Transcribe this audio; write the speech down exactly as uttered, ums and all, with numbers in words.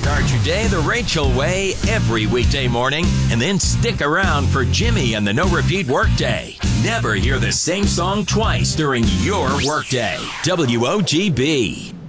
Start your day the Rachel way every weekday morning, and then stick around for Jimmy and the No Repeat Workday. Never hear the same song twice during your workday. W O G B.